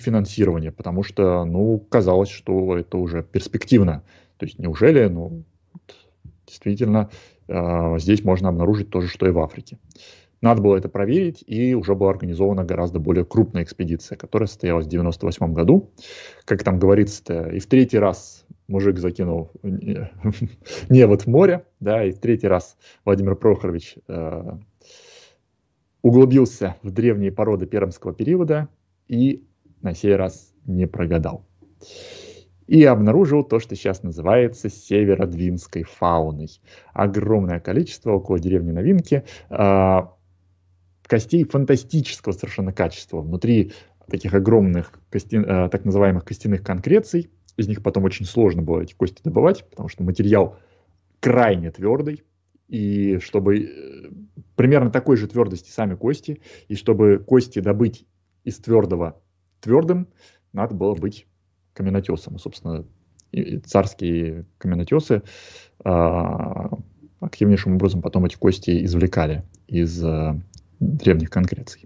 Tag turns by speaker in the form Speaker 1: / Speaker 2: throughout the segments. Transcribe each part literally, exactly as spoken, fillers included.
Speaker 1: финансирование, потому что, ну, казалось, что это уже перспективно. То есть неужели, ну, действительно, э, здесь можно обнаружить то же, что и в Африке. Надо было это проверить, и уже была организована гораздо более крупная экспедиция, которая состоялась в девяносто восьмом году. Как там говорится-то, и в третий раз мужик закинул невод в море, да, и в третий раз Владимир Прохорович э, углубился в древние породы пермского периода и на сей раз не прогадал. И обнаружил то, что сейчас называется северодвинской фауной. Огромное количество около деревни Новинки э, костей фантастического совершенно качества. Внутри таких огромных кости, э, так называемых костяных конкреций. Из них потом очень сложно было эти кости добывать, потому что материал крайне твердый. И чтобы э, примерно такой же твердости сами кости, и чтобы кости добыть из твердого твердым, надо было быть каменотесом. Собственно, и царские каменотесы э, активнейшим образом потом эти кости извлекали из э, древних конкреций.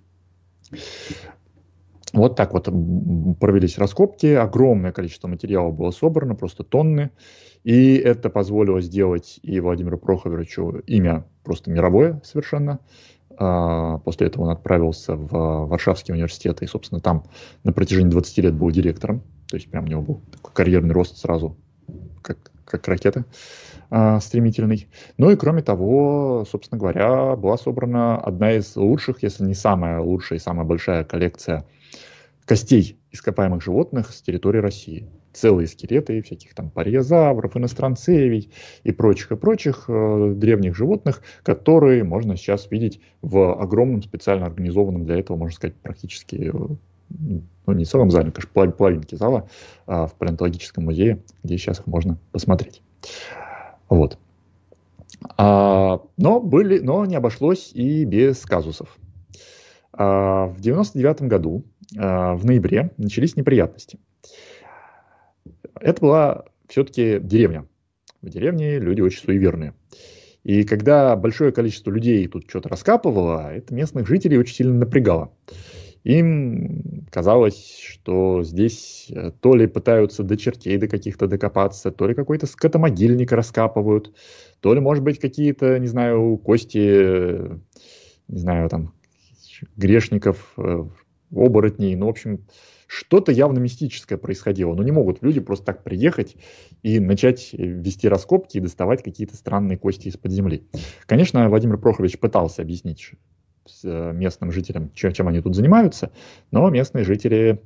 Speaker 1: Вот так вот провелись раскопки, огромное количество материала было собрано, просто тонны, и это позволило сделать и Владимиру Прохоровичу имя просто мировое совершенно. После этого он отправился в Варшавский университет и, собственно, там на протяжении двадцати лет был директором, то есть прям у него был такой карьерный рост сразу, как, как ракета стремительный. Ну и кроме того, собственно говоря, была собрана одна из лучших, если не самая лучшая и самая большая коллекция костей ископаемых животных с территории России. Целые скелеты всяких там париозавров, иностранцевий и прочих и прочих э, древних животных, которые можно сейчас видеть в огромном специально организованном для этого, можно сказать, практически, ну не целом зале, конечно, половинке зала, а в палеонтологическом музее, где сейчас их можно посмотреть. Вот. А, но, были, но не обошлось и без казусов. А, в девяносто девятом году, а, в ноябре, начались неприятности. Это была все-таки деревня. В деревне люди очень суеверные. И когда большое количество людей тут что-то раскапывало, это местных жителей очень сильно напрягало. Им казалось, что здесь то ли пытаются до чертей до каких-то докопаться, то ли какой-то скотомогильник раскапывают, то ли, может быть, какие-то, не знаю, кости, не знаю, там, грешников, оборотней. Ну, в общем, что-то явно мистическое происходило. Но не могут люди просто так приехать и начать вести раскопки и доставать какие-то странные кости из-под земли. Конечно, Владимир Прохорович пытался объяснить местным жителям, чем, чем они тут занимаются, но местные жители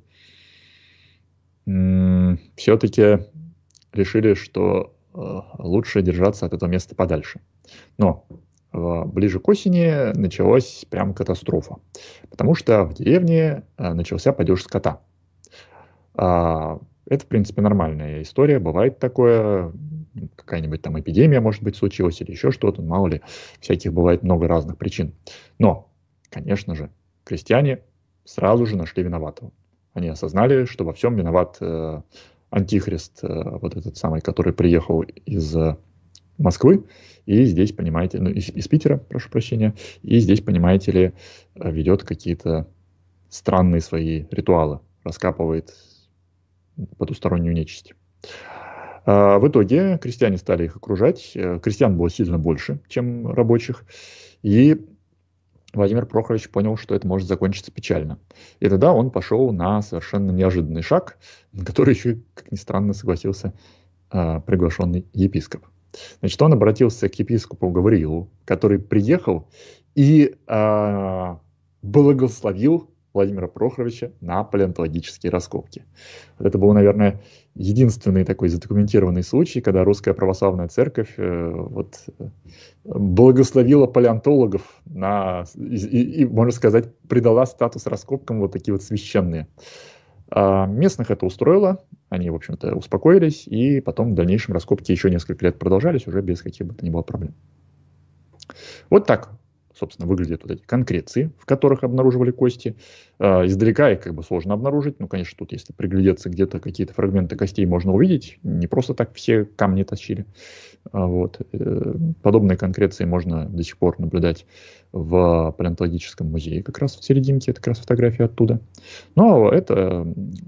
Speaker 1: м- все-таки решили, что э, лучше держаться от этого места подальше. Но э, ближе к осени началась прям катастрофа, потому что в деревне э, начался падеж скота. А, это, в принципе, нормальная история, бывает такое, какая-нибудь там эпидемия, может быть, случилась или еще что-то, мало ли, всяких бывает много разных причин. Но конечно же, крестьяне сразу же нашли виноватого. Они осознали, что во всем виноват э, антихрист, э, вот этот самый, который приехал из э, Москвы, и здесь, понимаете, ну, из, из Питера, прошу прощения, и здесь, понимаете ли, ведет какие-то странные свои ритуалы, раскапывает потустороннюю нечисть. А в итоге крестьяне стали их окружать, крестьян было сильно больше, чем рабочих, и Владимир Прохорович понял, что это может закончиться печально. И тогда он пошел на совершенно неожиданный шаг, на который еще, как ни странно, согласился э, приглашенный епископ. Значит, он обратился к епископу Гавриилу, который приехал и э, благословил Владимира Прохоровича на палеонтологические раскопки. Вот это был, наверное, единственный такой задокументированный случай, когда Русская Православная Церковь э, вот, благословила палеонтологов на, и, и, можно сказать, придала статус раскопкам вот такие вот священные. А местных это устроило, они, в общем-то, успокоились, и потом в дальнейшем раскопки еще несколько лет продолжались, уже без каких бы то ни было проблем. Вот так, собственно, выглядят вот эти конкреции, в которых обнаруживали кости. Э, издалека их как бы сложно обнаружить. Ну, конечно, тут, если приглядеться, где-то какие-то фрагменты костей можно увидеть. Не просто так все камни тащили. А вот. Э, подобные конкреции можно до сих пор наблюдать в палеонтологическом музее, как раз в серединке. Это как раз фотография оттуда. Но это